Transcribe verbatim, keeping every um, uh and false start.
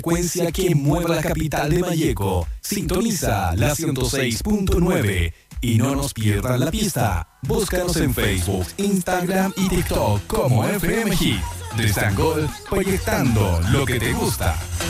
frecuencia que mueve la capital de Malleco. Sintoniza la ciento seis punto nueve y no nos pierdan la pista. Búscanos en Facebook, Instagram y TikTok como F M Hit. Desde Angol, proyectando lo que te gusta.